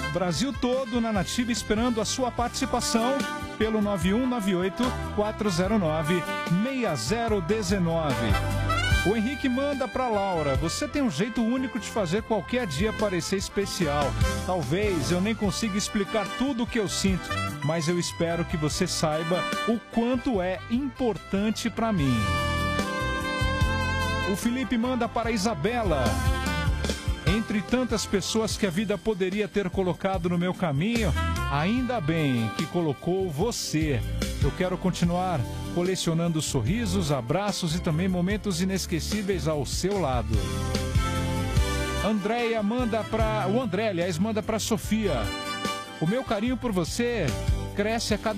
Brasil todo na Nativa esperando a sua participação pelo 9198-409-6019. O Henrique manda pra Laura: você tem um jeito único de fazer qualquer dia parecer especial. Talvez eu nem consiga explicar tudo o que eu sinto, mas eu espero que você saiba o quanto é importante pra mim. O Felipe manda para a Isabela: entre tantas pessoas que a vida poderia ter colocado no meu caminho, ainda bem que colocou você. Eu quero continuar colecionando sorrisos, abraços e também momentos inesquecíveis ao seu lado. Andréia manda para... O André, aliás, manda para Sofia: o meu carinho por você cresce a cada